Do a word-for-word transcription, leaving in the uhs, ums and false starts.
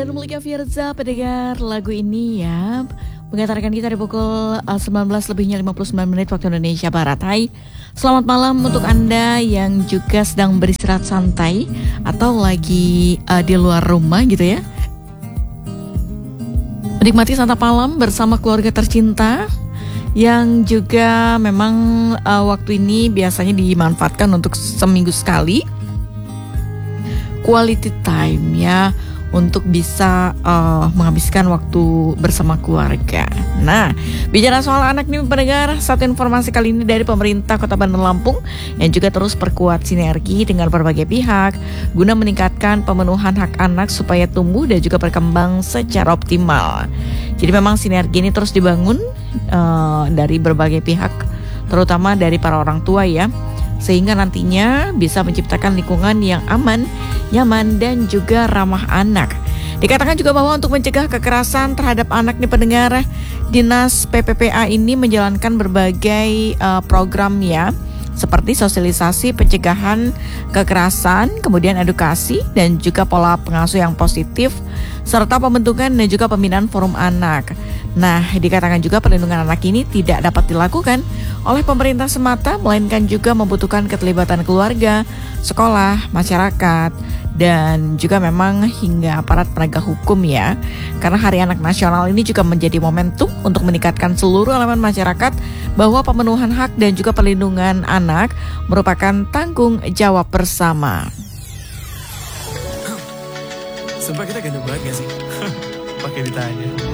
dan Mulika Firza, pendengar lagu ini ya mengantarkan kita di pukul uh, sembilan belas lebihnya lima puluh sembilan menit waktu Indonesia Barat. Hai, selamat malam untuk Anda yang juga sedang beristirahat santai atau lagi uh, di luar rumah gitu ya. Menikmati santap malam bersama keluarga tercinta yang juga memang uh, waktu ini biasanya dimanfaatkan untuk seminggu sekali quality time ya, untuk bisa uh, menghabiskan waktu bersama keluarga. Nah, bicara soal anak nih pendengar, satu informasi kali ini dari pemerintah Kota Bandar Lampung yang juga terus perkuat sinergi dengan berbagai pihak guna meningkatkan pemenuhan hak anak supaya tumbuh dan juga berkembang secara optimal. Jadi memang sinergi ini terus dibangun uh, dari berbagai pihak, terutama dari para orang tua ya, sehingga nantinya bisa menciptakan lingkungan yang aman, nyaman, dan juga ramah anak. Dikatakan juga bahwa untuk mencegah kekerasan terhadap anak nih pendengar, Dinas P P P A ini menjalankan berbagai uh, program ya, seperti sosialisasi pencegahan kekerasan, kemudian edukasi, dan juga pola pengasuh yang positif, serta pembentukan dan juga pembinaan forum anak. Nah, dikatakan juga perlindungan anak ini tidak dapat dilakukan oleh pemerintah semata, melainkan juga membutuhkan keterlibatan keluarga, sekolah, masyarakat, dan juga memang hingga aparat penegak hukum ya. Karena Hari Anak Nasional ini juga menjadi momentum untuk meningkatkan seluruh elemen masyarakat bahwa pemenuhan hak dan juga perlindungan anak merupakan tanggung jawab bersama. Sumpah kita ganteng banget gak sih? Pakai ditanya.